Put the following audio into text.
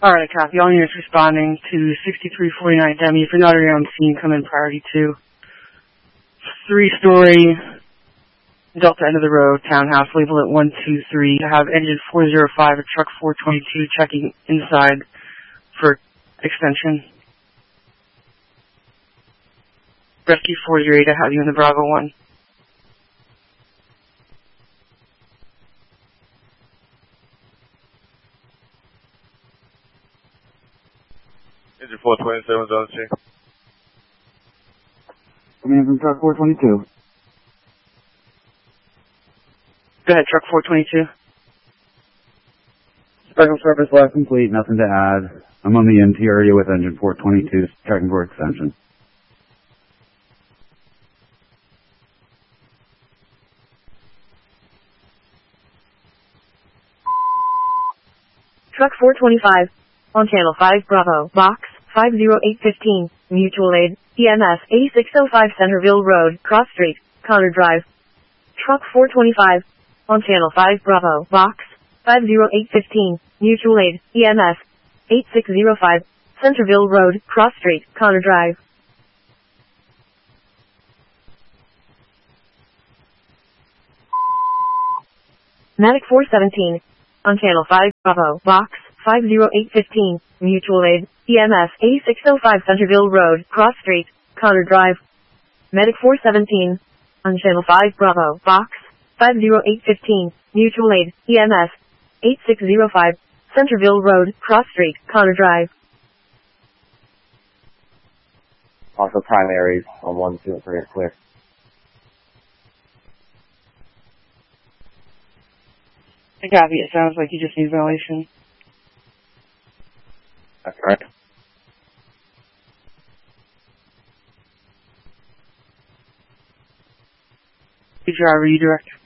Alright, copy. All units responding to 6349 Demi. If you're not already on scene, come in priority 2. 3-story, Delta end of the road, townhouse, label at 123. Have engine 405 at truck 422 checking inside for extension. Rescue 408, I have you in the Bravo 1. Engine 427 zone C. Coming in from truck 422. Go ahead, truck 422. Special service left complete, nothing to add. I'm on the interior with engine 422, checking for extension. Truck 425, on channel 5 Bravo, box 50815, mutual aid, EMS 8605 Centerville Road, Cross Street, Connor Drive. Truck 425, on channel 5 Bravo, box 50815, mutual aid, EMS 8605 Centerville Road, Cross Street, Connor Drive. Medic 417, on channel 5 Bravo, box 50815, mutual aid, EMS 8605 Centerville Road, Cross Street, Connor Drive. Medic 417, on channel 5 Bravo, box 50815, mutual aid, EMS 8605 Centerville Road, Cross Street, Connor Drive. Also primaries on 1, 2, and 3 are clear. I copy. It sounds like you just need ventilation. That's correct. Driver, you direct.